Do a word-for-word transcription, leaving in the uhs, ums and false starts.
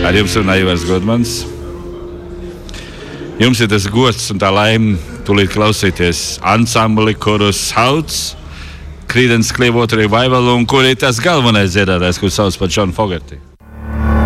Ar jums runā Ivars Godmans. Jums ir tas gods un tā laime tūlīt klausīties ansambli, kuru sauc Creedence Clearwater Revival, un kur ir tas galvenais dziedātājs, kurš sauc par John Fogerty.